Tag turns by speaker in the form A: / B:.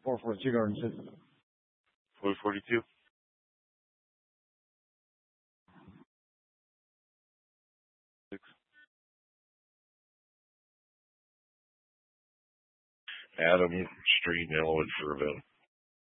A: 442 Garden City.
B: 442.
C: Adam Street, Elwood for a vote.